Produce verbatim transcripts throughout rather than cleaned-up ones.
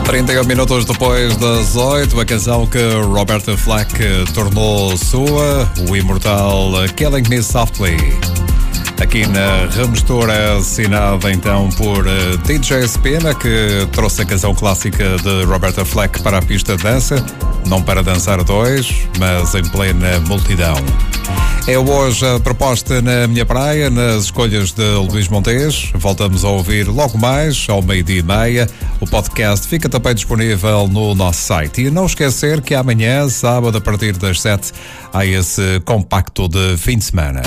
trinta e um minutos depois das oito, a canção que Roberta Flack tornou sua, o imortal Killing Me Softly. Aqui na remistura assinada então por D J Spina, que trouxe a canção clássica de Roberta Flack para a pista de dança, não para dançar dois, mas em plena multidão. É hoje a proposta na minha praia, nas escolhas de Luís Montes. Voltamos a ouvir logo mais, ao meio-dia e meia. O podcast fica também disponível no nosso site. E não esquecer que amanhã, sábado, a partir das sete, há esse compacto de fim de semana.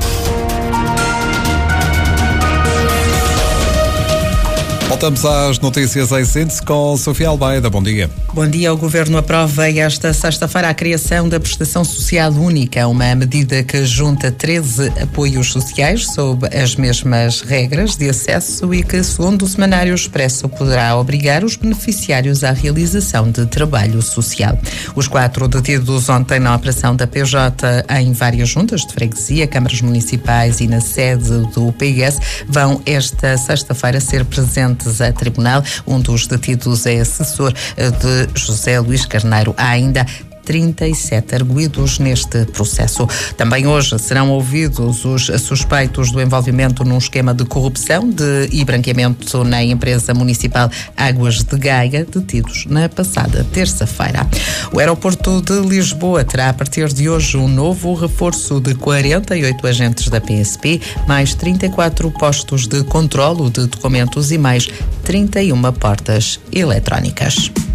Voltamos às notícias em síntese com Sofia Almeida. Bom dia. Bom dia. O Governo aprova esta sexta-feira a criação da Prestação Social Única, uma medida que junta treze apoios sociais sob as mesmas regras de acesso e que, segundo o Semanário Expresso, poderá obrigar os beneficiários à realização de trabalho social. Os quatro detidos ontem na operação da P J em várias juntas de freguesia, câmaras municipais e na sede do P S vão esta sexta-feira ser presentes a tribunal. Um dos detidos é assessor de José Luís Carneiro. Há ainda trinta e sete arguidos neste processo. Também hoje serão ouvidos os suspeitos do envolvimento num esquema de corrupção de, e branqueamento na empresa municipal Águas de Gaia, detidos na passada terça-feira. O aeroporto de Lisboa terá a partir de hoje um novo reforço de quarenta e oito agentes da P S P, mais trinta e quatro postos de controlo de documentos e mais trinta e uma portas eletrónicas.